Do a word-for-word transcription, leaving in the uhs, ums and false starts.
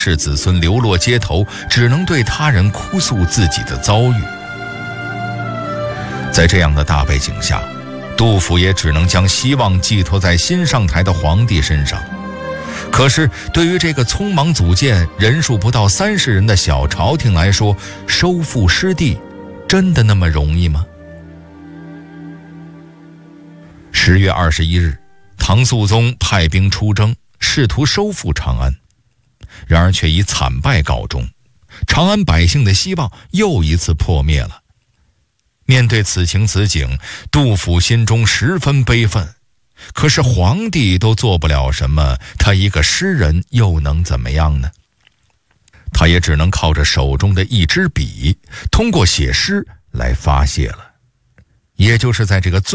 世子孙流落街头，只能对他人哭诉自己的遭遇。在这样的大背景下，杜甫也只能将希望寄托在新上台的皇帝身上。可是对于这个匆忙组建、人数不到三十人的小朝廷来说，收复失地真的那么容易吗？十月二十一日，唐肃宗派兵出征，试图收复长安，然而却以惨败告终，长安百姓的希望又一次破灭了。面对此情此景，杜甫心中十分悲愤。可是皇帝都做不了什么，他一个诗人又能怎么样呢？他也只能靠着手中的一支笔，通过写诗来发泄了。也就是在这个最